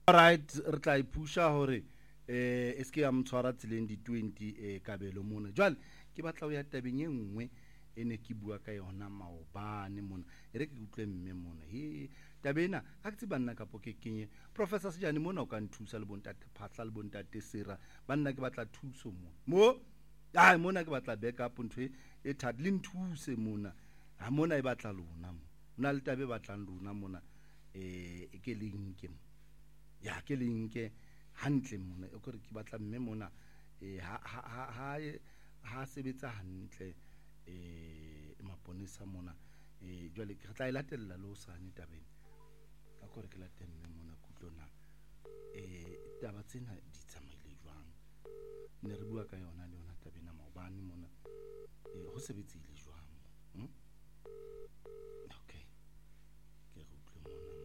Alright, re tla ipusha hore eske ya mtshwara tseleng di 20 kabelo mona. Jwale ke batla ho ya tabeng e nngwe ene ke bua ka yona maobane mona. Ere ke utlwe mme mona. Tabena ha ke tseba nna kapo ke kenye Professor Sejane mona o ka nthusa le bontate Phatla le bontate Sera. Banna ke batla thuso mona. Mona ke batla backup ntwe e that le nthuse mona. Ha mona e batla lona mo. Ona le tabe batlang lona mona ke linke. Ya ke linke hantle mona o ke re ke batla mme mona ha sebetsa hantle maponesa mona jwale ke tla ilatella lo sane tabeng ka gore ke latelle mona kutlona taba tsena di tsamaile jwang ne re bua ka yona le yona tabena maobane mona ho sebetsile jwang okay ke re utlwe mona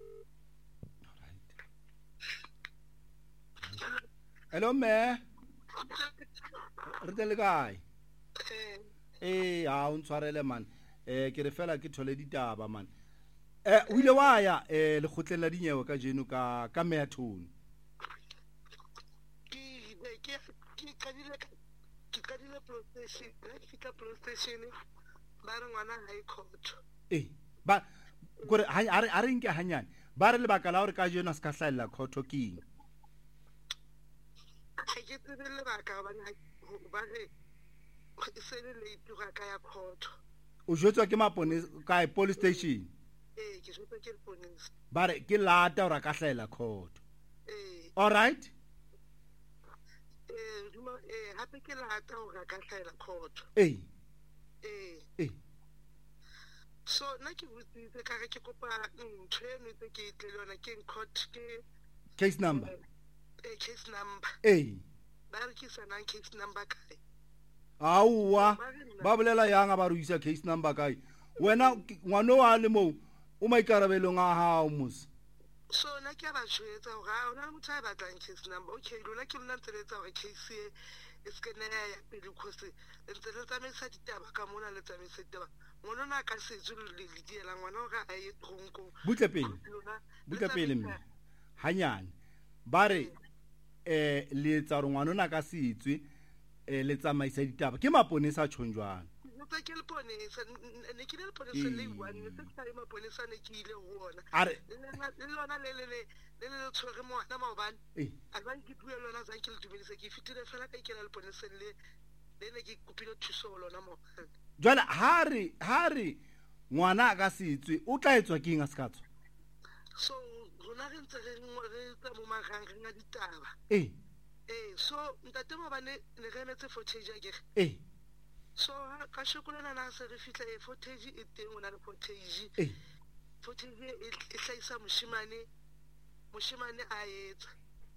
hello me re tele kae ha o ntshwarele man ke re fela ke thole ditaba man o ile wa ya le khotleng la dinyewe ka jeno ka Meathoni ke kadile PlayStation ba re ngwana ha ikhoto ba gore ha re nke hanyane ba re lebaka la hore ka jeno se ka hlalla khotho king ke tsebe lebaka ba re se le itura ka ya khotho o jwetswa ke maponesa ka police station ke jwetswa ke police ba re ke lata hore ka hlalla khotho all right hape ke lata hore ka hlalla khotho so nna ke botsitse ka re ke kopa ntho eno tse ke itle le yona ke court ke case number case number ba re ke sana case number kae auwa ba bolela yang ba re isa case number kae wena ngwana wa le mo o maikarabelong a hao mos so na ke ba jwetsa hore ha ona motho a batlang case number okay lona ke lona tseletsa hore case e skene ya pele khosi ntse le tsamaisa ditaba ka mona le tsamaisa ditaba ngwana na ka setso le diela ngwana hore a ye tronko butle pele mme hanyane ba re le etsa hore ngwana na ka setswe le tsamaisa ditaba ke maponesa a tshonjwana ntsha ke le ponesa ne ke le ponesa le one se tsaya maponesa ne ke ile ho ona le lona le tshwere mona maobane a ba ke bua lona za ke le dumedisa ke fitile fela ka ikela le ponesa le ne ke kopile thuso ho lona maobane jwale ha re ngwana a ka setswe o tla etswa ke eng a sekatswa so rona re ntse re tsa mo magang re nga ditaba so ntate maobane ne re emetse footage ya kere so ka shokolana na se re fitla footage e teng ona le footage e hlaisa moshimane a etsa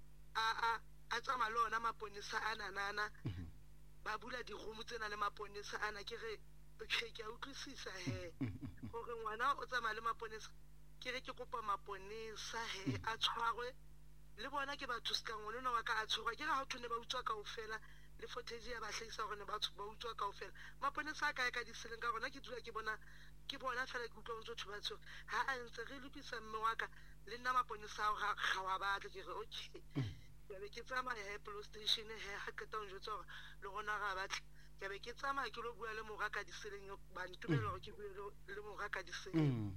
a tsama le ona maponesa anana ba bula di room tsena le maponesa ana ke re okay ke a utlwisisa hore ngwana o tsama le maponesa ke re ke kopa maponesa a tshwarwe le bona ke batho ska ngwana wa ka a tshwarwa ke ga ho thone ba utswa kaofela le footage ya ba hlahisa hore batho ba utswa kaofela maponesa ka ka diseleng ka rona ke dula ke bona fela ke utlwa ntse batho ba tshwere ha a ntse re lupisa mme wa ka le nna maponesa ga wa batla ke re okay ya be ke tsamaya police station ha qeta o njwetsa hore le rona ga batla ya be ke tsamaya ke lo bua le mora ka diseleng ba ntumela hore ke bue le mora ka diseleng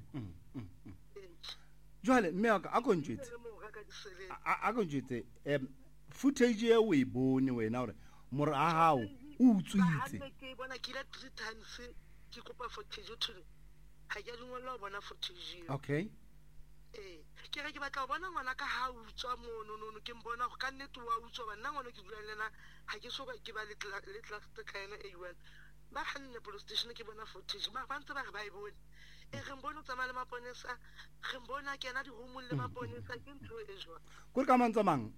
jwale mme wa ka a konjetse footage e o e bone wena hore mora a hao o utswitse ke bona ke la 3 times ke kopa footage thole ha ke dingwela bona footage okay ke re ke batla ho bona ngwana ka ha o utswa mono ke mbona go ka nnete wa utswa bana ngwana ke dula lena ha ke soka ke ba le class ka ena A1 ba hanne police station ke bona footage ba ntse ba re ba e bone re mbona tsamaya le maponesa re mbona kena di room le maponesa ke ntho e jwa go ka mantsamang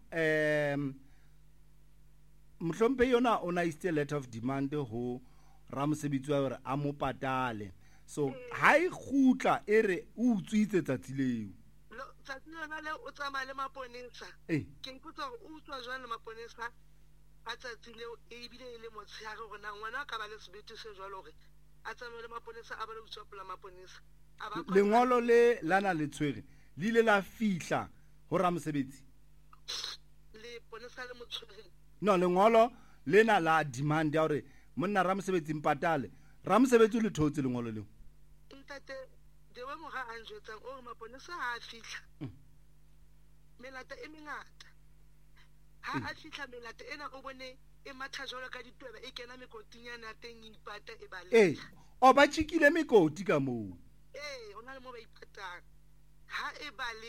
mhlompe yona o na iste letter of demand ho ramosebetsi wa hore a mo patale so ha e khutla ere o utswitse tsatsile lona le o tsamaya le maponesa ke ipotsa hore o utswa jwang le maponesa a tsatsile e bile le motshehare hore na ngwana ka ba le sebete se jwalo hore a tsamaya le maponesa a ba le utswa pela maponesa lengolo le lana le tshwere le ile la fihla ho ramosebetsi le ponesa le motshwereng no lengolo lena la demand ya hore monna ramosebetsi mpatale ramosebetsi le thotse lengolo leo ntate dewe moga a njwetsang o re maponesa ha a fihla melata e mengata ha a fihla melata ena o bone e matha jwalo ka ditweba e kena mekotinyana ya teng e ipata e bale o ba tshikile mekoti ka moo o na le mo ba ipatang ha e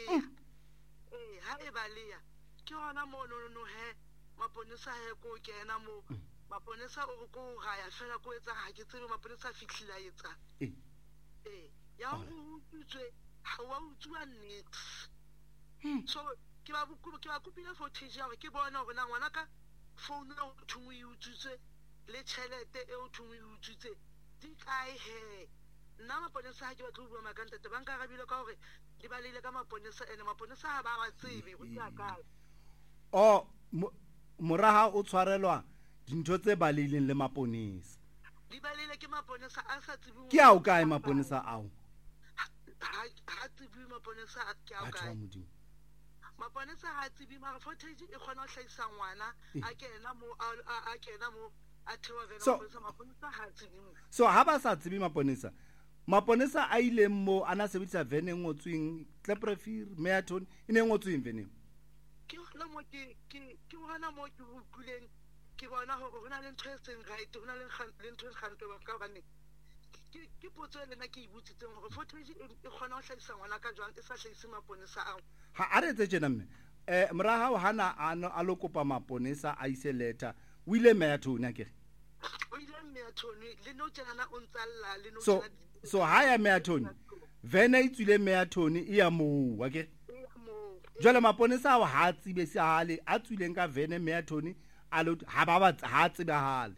baleya ke hona mo no he maponesa he ko kena mo maponesa o ko ga ya fela ko etsa ha ke tsebe maponesa a fihlile a etsa ya ho utswe ha wa utswa next so ke ba kopile footage ya ke bona hore na ngwana ka phone o thumo e utswitswe le tšhelete e o thumo e utswitse di kae he nna maponesa ha ke batla ho bua makanta te banka rabile ka hore di balile ka maponesa ene maponesa ha ba tsebe go ya kae moraha o tshwarelwa dintho tse balileng le maponesa di balile ke maponesa a sa tsebeng ke ao kae maponesa ao ha tsebe maponesa ke ao kae maponesa ha tsebe mara footage e kgona ho hlahisa ngwana a kena mo a thewa vena maponesa ha tsebe so ha ba sa tsebe maponesa a ile mo ana sebedisa vene ngotsweng Cleprefir Meaton ine ngotsweng vene ke hona mo ke utlwileng ke bona hore hona le ntho e seng right hona le ntho e kgantwe ba ka bane ke potso e lena ke e botsitseng hore footage e kgona ho hlahisa ngwana ka jwang e sa hlahise maponesa ao ha a re tse tjena mme moraha o hana a lo kopa maponesa a ise letter o ile Meaton akere o ile Meaton le no tjena o ntsalla le no so ha ya Meaton vene e tswile Meaton e ya moo akere jwale maponesa ao ha tsebe se hale a tswileng ka vene Meaton ha tsebahale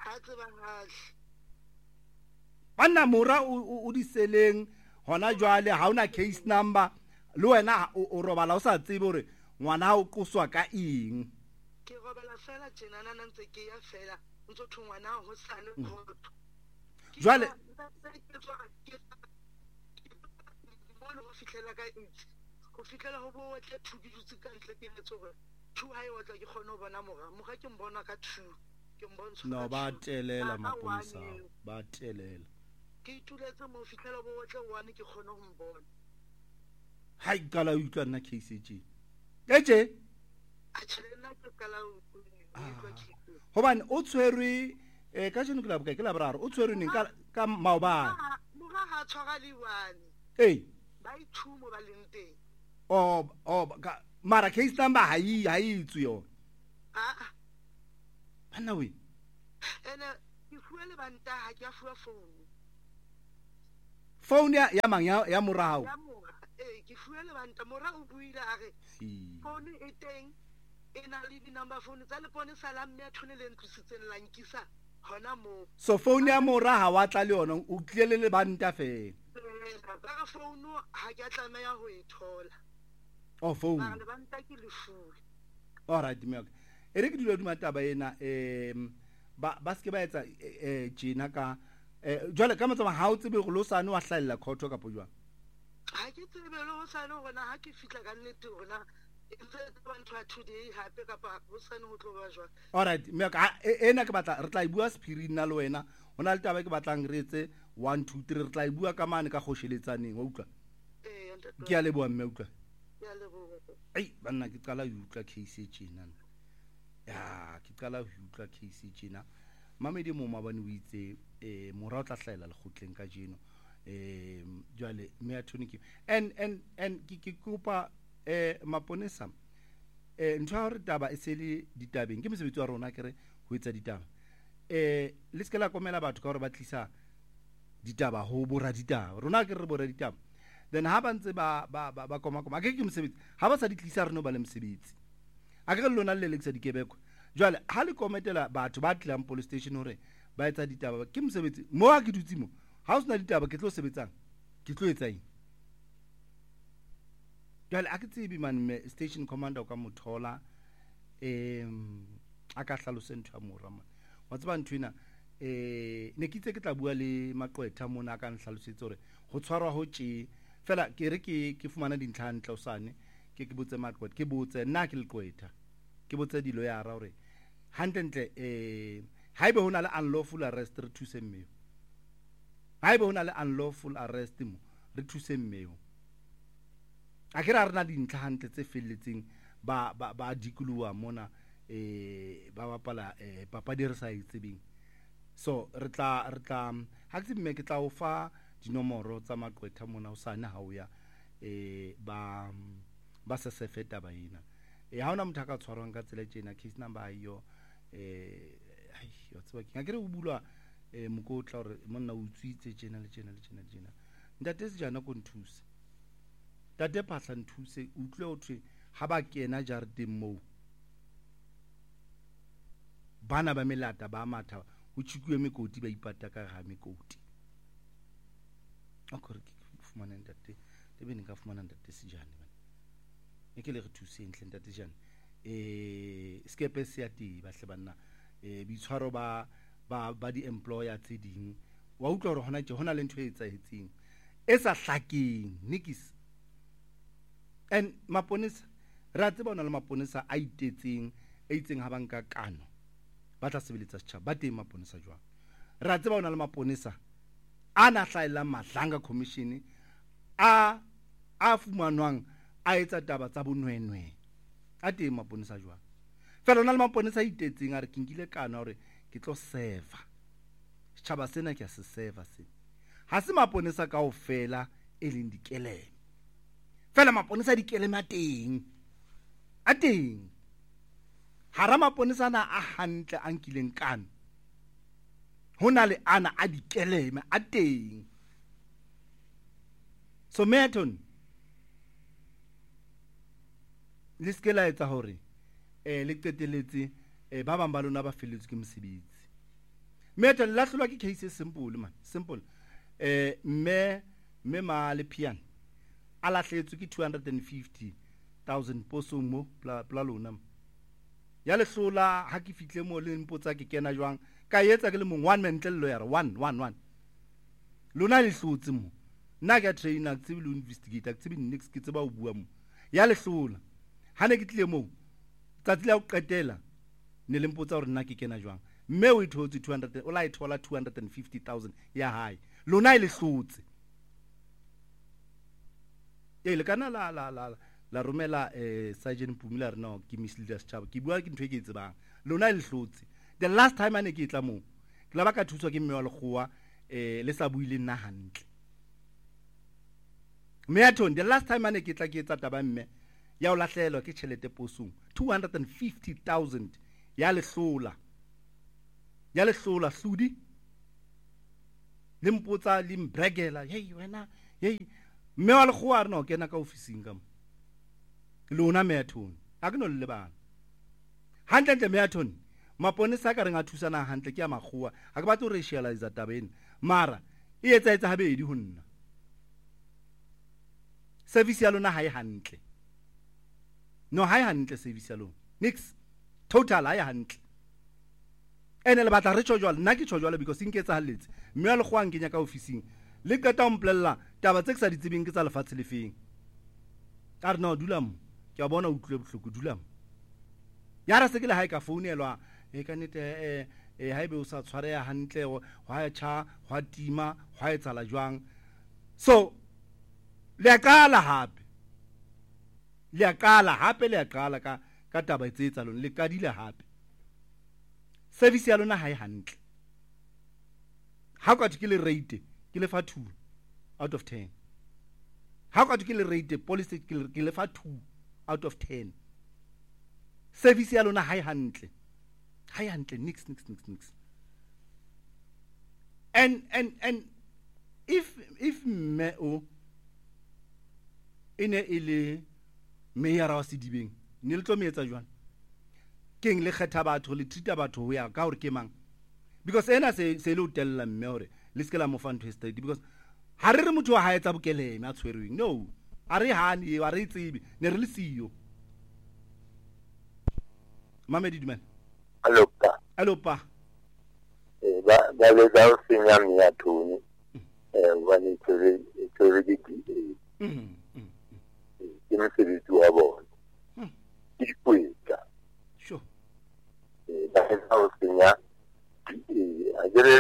banna mora o di seleng hona jwale ha una case number le wena o robala o sa tsebe hore ngwana ha o qoswa ka eng ke robala fela tjena nna ntse ke ya fela ntse thu ngwana ho sane ho jwale ho fihlela ka itse go fihlela ho bo tle thubi dutse ka ntle ke letso gore thu ha e otla ke khona ho bona moga ke mbona ka thu ke mbontsha no ba telela maponesa ba telela ke ituletse mo fihlela bo tle one ke khona ho mbona hai kala o utlwa nna case eje a tshela ke kala o hobane o tshwerwe ka jeno ke la bokae ke la boraro o tshwerwe neng ka maobane moga ha tshwara liwane ba ithumo ba leng teng mara case number ha itswe yona bana we ene ke fuele banta ha ke a fuwa phone ya mang ya morao ke fuele banta mora o buile a re phone e teng e na le di number phone tsa le pone sala mme a thone le ntlositseng la nkisa hona mo so phone ya mora ha wa tla le yona o tlile le banta fela ba phone ha ke a tlameya ho e thola phone alright mme e re ke dilo duma taba ena ba ske ba etsa jena ka jwale ka matsama ha o tsebe go lo sane wa hlalla khotho ka pojwa ha ke tsebe lo sane gona ha ke fitla ka nnete gona e ntse ba ntwa today hape ka pa ho sane ho tlo ba jwa alright mme ena ke batla re tla e bua spirit na le wena ona le taba ke batlang re etse 1 2 3 re tla e bua ka mane ka khosheletsaneng wa utlwa ke a le bua mme utlwa banna ke qala ho utlwa case e tjena ke qala ho utlwa case e tjena mamedi mo mabane o itse mora o tla hlaela le khotleng ka jeno jwale Meaton ke and ke kopa maponesa ntho hore taba e sele ditabeng ke mosebetsi wa rona kere ho etsa ditaba le se ke la komela batho ka hore ba tlisa ditaba ho bora ditaba rona ke re bora ditaba then ha ba ntse ba koma ke mosebetsi ha ba sa di tlisa reno ba le mosebetsi a ke le lona le lekisa dikebeko jwale ha le kometela batho ba tlang police station hore ba etsa ditaba ke mosebetsi mo ha ke dutse mo ha o sena ditaba ke tlo sebetsang ke tlo etsa eng jwale a ke tsebe man station commander o ka mothola a ka hlalose ntho ya mora man wa tseba nthwena ne ke itse ke tla bua le maqwetha mona a ka nhlalosetse hore go tshwarwa ho tje fela ke re ke fumana dintlha ntle o sane ke botse Makwet ke botse nna ke Leqwetha ke botse dilo ya ra hore hantle haebe hona le unlawful arrest re thuse mmeo haebe hona le unlawful arrest mo re thuse mmeo a ke ra rena dintlha hantle tse felletseng ba dikuluwa mona ba bapala papadi re sa itsebeng so re tla ha ke mme ke tla o fa dinomoro tsa Maqwetha mona o sane ha o ya ba se feta ba ina ha ona motho ka tshwarwang ka tsela tsena case number ayo yo tswa ke ngakere o bulwa mokotla hore monna o tswitse tsena le tsena ntate se jana ko nthuse tate phahla nthuse utlwe o thwe ha ba kena jareteng moo bana ba melata ba matha ho tshikuwe mekoti ba ipata ka ga mekoti akore ke fumana ntate tebe ne ka fumana ntate sejane bana e ke le re thuse ntle ntate jane skepe se ya ti ba hle banna bitshwaro ba di employer tse ding wa utlwa hore hona le ntho e etsahetseng e sa hlakeng nikis and maponesa ra tseba ona le maponesa a itetseng e itseng ha banka kano ba tla sebeletsa setjhaba ba teng maponesa jwang ra tseba ona le maponesa ana hlaela Madlanga commission a fumanwang a etsa taba tsa bonwenwe a teng maponesa jwang fela ona le maponesa a itetseng a re ke nkile kana hore ke tlo serva setjhaba sena ke a se serva se ha se maponesa kaofela e leng dikeleme fela maponesa dikeleme a teng hara maponesa na a hantle a nkileng kana hona le ana a dikeleme a teng so Meton le skela etsa hore le qeteletse ba bang ba lona ba felletswe ke mosebetsi Meton la hlolwa ke case simple man simple me ma le pian ala hletswe ke 250,000 poso mo pla lona ya le hlola ha ke fitle mo le mpotsa ke kena jwang ka etsa ke le mong one man tlello ya re one lona le hlotse mo nna ke trainer ke tsebe le investigator ke tsebe next ke tseba o bua mo ya le hlola ha ne ke tle mo tsatsi la o qetela ne le mpotsa hore nna ke kena jwang mme o ithotse 200 o la ithola 250,000 ya hae lona le hlotse le kana la romela Sergeant Pumila re no ke misleader setjhaba ke bua ke ntwe ke tsebang lona le hlotse the last time ane ke tla mo ke la ba ka thuswa ke mme wa lekgowa le sa buile nna hantle Meton the last time ane ke tla ke etsa taba mme ya o lahlelwa ke tšhelete posong 250,000 ya le hlola hludi le mpotsa le mbregela hey wena hey mme wa lekgowa re no kena ka ofising ka mo lona Meton a ke no le bana hantle Meton maponesa ka renga thusana hantle ke ya makgowa ha ke batla ho racialize tabeng mara e etsa habedi ho nna service ya lona ha e hantle no ha e hantle service ya lona nix total ha e hantle ene le batla re tshojwala nna ke tshojwala because inketsa haletse mme ya le khoang kenya ka ofising le qeta o mplella taba tse ke sa ditsebeng ke tsa lefatshe le feng a re no dula mo ke a bona utlwe bohloko dula mo ya ra se ke le ha e ka founelwa ka nete haebe o sa tshwareha hantle hwa cha hwa tima hwa etsala jwang so le a qala ka taba tse tsa lona le kadile hape service ya lona ha e hantle ha ka ke le rate ke le fa 2 out of 10 ha ka ke le rate policy ke le fa 2 out of 10 service ya lona ha e hantle nix and if me o ene ile meyara wa sedibeng ne le tlo me etsa jwana keng le kgetha batho le treata batho ho ya ka hore ke mang because ena se le o tella mme hore le skela mo fan twisted because ha re motho wa ha etsa bokeleme a tshwerweng no a re hani a re itsebe ne re le siyo Mamedi Duman Allo pa ba le da o senya mia toni wa ni tsere di ke mosebetsi wa bona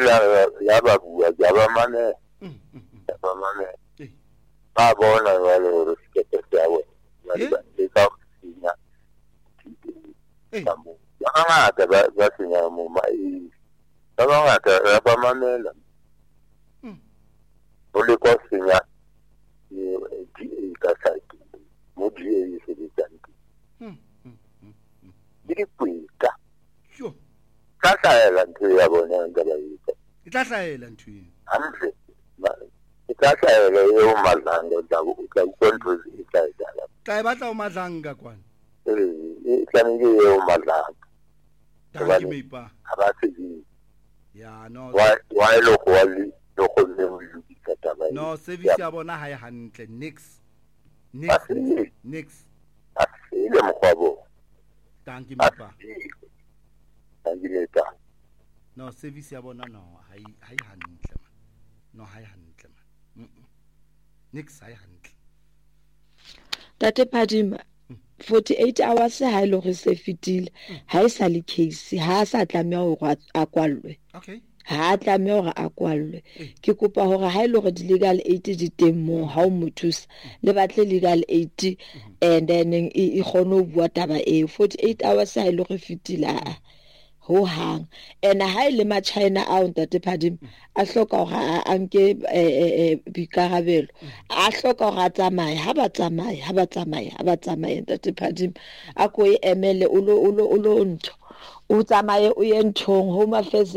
ya ba bua ya ba mane ba bona wale hore sekete sa we le ka sinya kamu ya ngata ba sinya mo mai ba ngata ba mamela ole ko sinya di ka sa mo di se di tanki di puita ka ela ntho ya bona nga ba ita e tla hlaela ntho eno hampe ka ela yo malanga da u ka kontrol ita dala tla e batla o madlanga kwana tlamehile yo malanga tanki meipa ba se di ya no wa lo go le lo go le mo ka taba no service ya bona ha e hantle nix ile mkhwabo tanki meipa angileta no service ya bona no ha e hantle man no ha e hantle man nix ha e hantle tate Phadima 48 hours ha ile go se fitile ha e sa le case ha sa tlameha go a kwallwe okay ha tlameha gore a kwallwe ke kopa gore ha ile go di legal aid di teng mo ha o mothusa le batle legal aid and then e gone o bua taba e 48 hours ha ile go fitile ho hang ena ha ile ma China a ntate Phadima a hloka gore a nke bikarabelo a hloka gore a tsamaye ha ba tsamaye ntate Phadima a ko e emele o lo ntho o tsamaye o ye nthong home affairs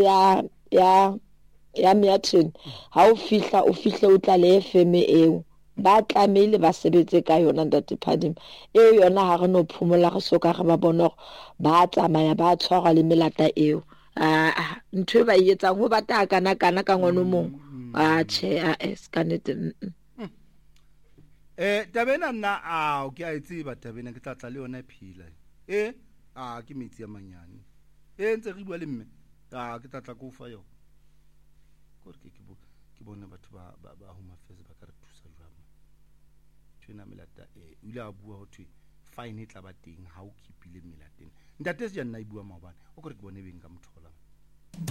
ya meeting ha o fihla o tla le FM eo ba tlamehile ba sebetse ka yona ntate Phadima eo yona ha re no phumola go soka ga ba bona ba tsamaya ba tshwara le melata eo ntwe ba yetsang ho bata kana ka ngwana mong che scanete tabena nna o ke a itseba tabena ke tla le yona phila ke metsi ya manyane ntse re bua le mme ke tla go fa yo gore ke bone batho ba home affairs ba ka re thusa jwang tshena melata ile a bua ho thwe fine e tla ba teng ha o kipile melateng ntate se ja nna e bua maobane o gore ke bone beng ka mothola